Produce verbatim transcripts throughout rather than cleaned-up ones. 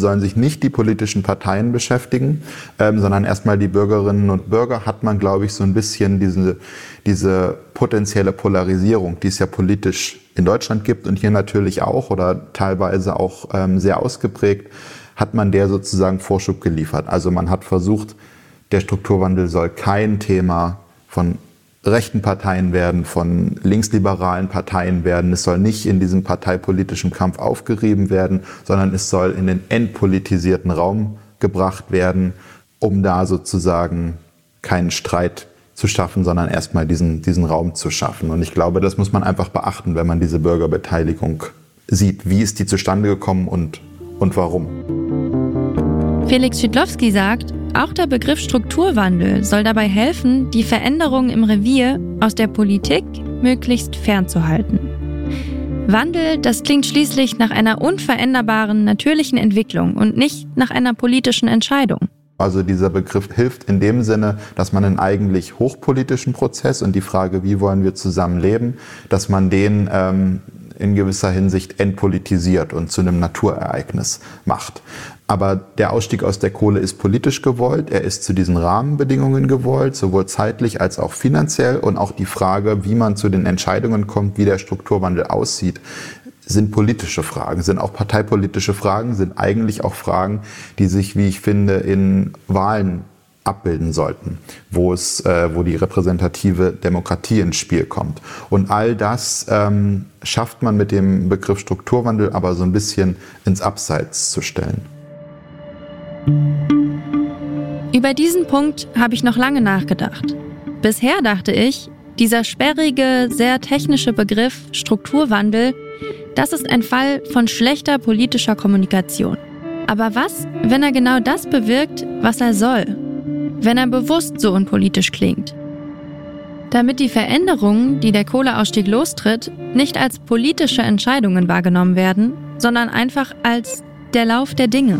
Damit sollen sich nicht die politischen Parteien beschäftigen, ähm, sondern erstmal die Bürgerinnen und Bürger. Hat man, glaube ich, so ein bisschen diese, diese potenzielle Polarisierung, die es ja politisch in Deutschland gibt und hier natürlich auch oder teilweise auch ähm, sehr ausgeprägt, hat man der sozusagen Vorschub geliefert. Also man hat versucht, der Strukturwandel soll kein Thema von rechten Parteien werden, von linksliberalen Parteien werden. Es soll nicht in diesem parteipolitischen Kampf aufgerieben werden, sondern es soll in den entpolitisierten Raum gebracht werden, um da sozusagen keinen Streit zu schaffen, sondern erstmal diesen, diesen Raum zu schaffen. Und ich glaube, das muss man einfach beachten, wenn man diese Bürgerbeteiligung sieht. Wie ist die zustande gekommen und, und warum? Felix Szydlowski sagt, auch der Begriff Strukturwandel soll dabei helfen, die Veränderungen im Revier aus der Politik möglichst fernzuhalten. Wandel, das klingt schließlich nach einer unveränderbaren, natürlichen Entwicklung und nicht nach einer politischen Entscheidung. Also dieser Begriff hilft in dem Sinne, dass man einen eigentlich hochpolitischen Prozess und die Frage, wie wollen wir zusammenleben, dass man den ähm, in gewisser Hinsicht entpolitisiert und zu einem Naturereignis macht. Aber der Ausstieg aus der Kohle ist politisch gewollt, er ist zu diesen Rahmenbedingungen gewollt, sowohl zeitlich als auch finanziell. Und auch die Frage, wie man zu den Entscheidungen kommt, wie der Strukturwandel aussieht, sind politische Fragen, sind auch parteipolitische Fragen, sind eigentlich auch Fragen, die sich, wie ich finde, in Wahlen abbilden sollten, wo es, äh, wo die repräsentative Demokratie ins Spiel kommt. Und all das ähm, schafft man mit dem Begriff Strukturwandel aber so ein bisschen ins Abseits zu stellen. Über diesen Punkt habe ich noch lange nachgedacht. Bisher dachte ich, dieser sperrige, sehr technische Begriff Strukturwandel, das ist ein Fall von schlechter politischer Kommunikation. Aber was, wenn er genau das bewirkt, was er soll? Wenn er bewusst so unpolitisch klingt? Damit die Veränderungen, die der Kohleausstieg lostritt, nicht als politische Entscheidungen wahrgenommen werden, sondern einfach als der Lauf der Dinge.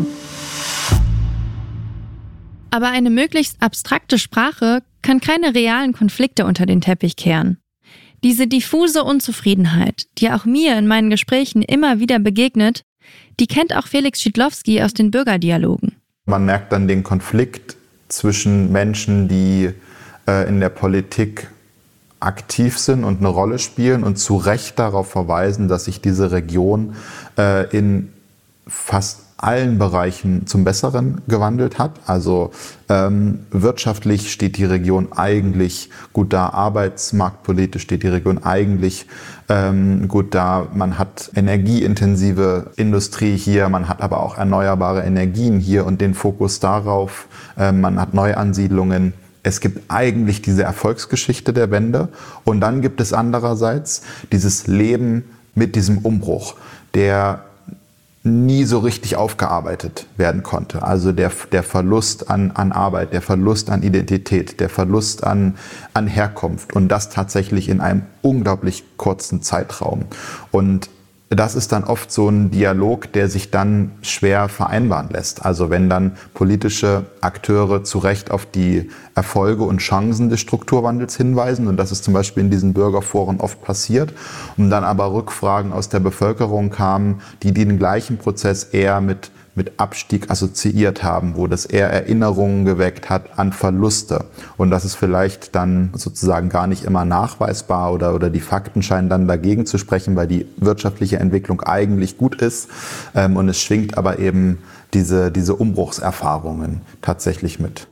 Aber eine möglichst abstrakte Sprache kann keine realen Konflikte unter den Teppich kehren. Diese diffuse Unzufriedenheit, die auch mir in meinen Gesprächen immer wieder begegnet, die kennt auch Felix Szydlowski aus den Bürgerdialogen. Man merkt dann den Konflikt zwischen Menschen, die äh, in der Politik aktiv sind und eine Rolle spielen und zu Recht darauf verweisen, dass sich diese Region äh, in fast allen Bereichen zum Besseren gewandelt hat. Also ähm, wirtschaftlich steht die Region eigentlich gut da, arbeitsmarktpolitisch steht die Region eigentlich ähm, gut da. Man hat energieintensive Industrie hier, man hat aber auch erneuerbare Energien hier und den Fokus darauf. Ähm, man hat Neuansiedlungen. Es gibt eigentlich diese Erfolgsgeschichte der Wende und dann gibt es andererseits dieses Leben mit diesem Umbruch, der nie so richtig aufgearbeitet werden konnte. Also der, der Verlust an, an Arbeit, der Verlust an Identität, der Verlust an, an Herkunft und das tatsächlich in einem unglaublich kurzen Zeitraum. Und das ist dann oft so ein Dialog, der sich dann schwer vereinbaren lässt. Also wenn dann politische Akteure zu Recht auf die Erfolge und Chancen des Strukturwandels hinweisen, und das ist zum Beispiel in diesen Bürgerforen oft passiert, und dann aber Rückfragen aus der Bevölkerung kamen, die den gleichen Prozess eher mit mit Abstieg assoziiert haben, wo das eher Erinnerungen geweckt hat an Verluste. Und das ist vielleicht dann sozusagen gar nicht immer nachweisbar oder, oder die Fakten scheinen dann dagegen zu sprechen, weil die wirtschaftliche Entwicklung eigentlich gut ist. Ähm, und es schwingt aber eben diese, diese Umbruchserfahrungen tatsächlich mit.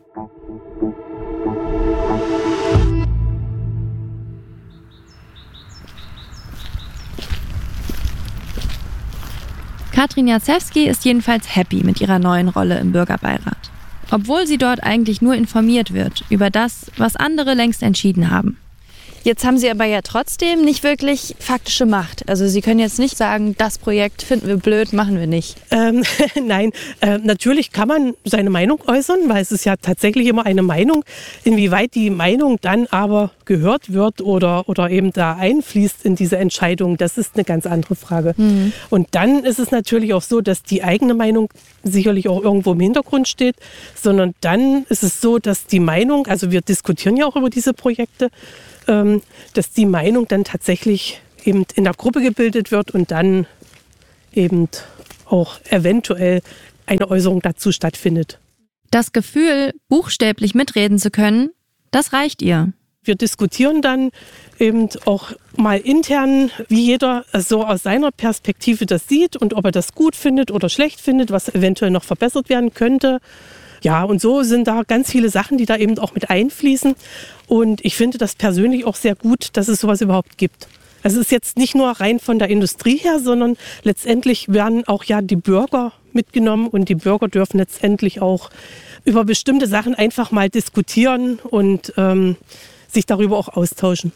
Katrin Jacewski ist jedenfalls happy mit ihrer neuen Rolle im Bürgerbeirat. Obwohl sie dort eigentlich nur informiert wird über das, was andere längst entschieden haben. Jetzt haben Sie aber ja trotzdem nicht wirklich faktische Macht. Also Sie können jetzt nicht sagen, das Projekt finden wir blöd, machen wir nicht. Ähm, nein, äh, natürlich kann man seine Meinung äußern, weil es ist ja tatsächlich immer eine Meinung. Inwieweit die Meinung dann aber gehört wird oder, oder eben da einfließt in diese Entscheidung, das ist eine ganz andere Frage. Mhm. Und dann ist es natürlich auch so, dass die eigene Meinung sicherlich auch irgendwo im Hintergrund steht, sondern dann ist es so, dass die Meinung, also wir diskutieren ja auch über diese Projekte, dass die Meinung dann tatsächlich eben in der Gruppe gebildet wird und dann eben auch eventuell eine Äußerung dazu stattfindet. Das Gefühl, buchstäblich mitreden zu können, das reicht ihr. Wir diskutieren dann eben auch mal intern, wie jeder so aus seiner Perspektive das sieht und ob er das gut findet oder schlecht findet, was eventuell noch verbessert werden könnte. Ja, und so sind da ganz viele Sachen, die da eben auch mit einfließen. Und ich finde das persönlich auch sehr gut, dass es sowas überhaupt gibt. Also es ist jetzt nicht nur rein von der Industrie her, sondern letztendlich werden auch ja die Bürger mitgenommen und die Bürger dürfen letztendlich auch über bestimmte Sachen einfach mal diskutieren und ähm, sich darüber auch austauschen.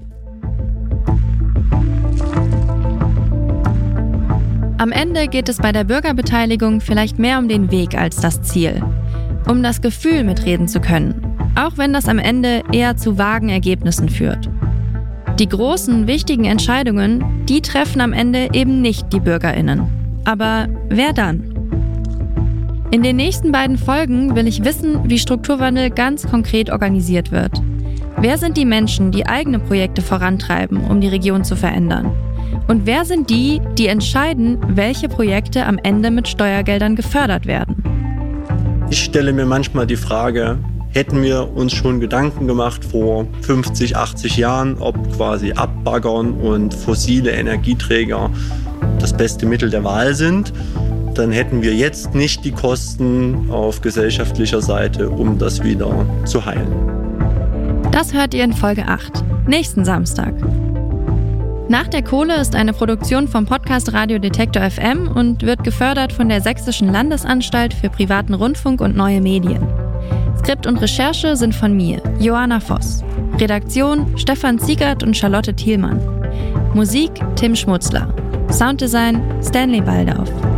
Am Ende geht es bei der Bürgerbeteiligung vielleicht mehr um den Weg als das Ziel. Um das Gefühl, mitreden zu können, auch wenn das am Ende eher zu vagen Ergebnissen führt. Die großen, wichtigen Entscheidungen, die treffen am Ende eben nicht die BürgerInnen. Aber wer dann? In den nächsten beiden Folgen will ich wissen, wie Strukturwandel ganz konkret organisiert wird. Wer sind die Menschen, die eigene Projekte vorantreiben, um die Region zu verändern? Und wer sind die, die entscheiden, welche Projekte am Ende mit Steuergeldern gefördert werden? Ich stelle mir manchmal die Frage, hätten wir uns schon Gedanken gemacht vor fünfzig, achtzig Jahren, ob quasi Abbaggern und fossile Energieträger das beste Mittel der Wahl sind, dann hätten wir jetzt nicht die Kosten auf gesellschaftlicher Seite, um das wieder zu heilen. Das hört ihr in Folge acht, nächsten Samstag. Nach der Kohle ist eine Produktion vom Podcast Radio Detektor F M und wird gefördert von der Sächsischen Landesanstalt für privaten Rundfunk und neue Medien. Skript und Recherche sind von mir, Joanna Voss. Redaktion Stefan Ziegert und Charlotte Thielmann. Musik Tim Schmutzler. Sounddesign Stanley Baldauf.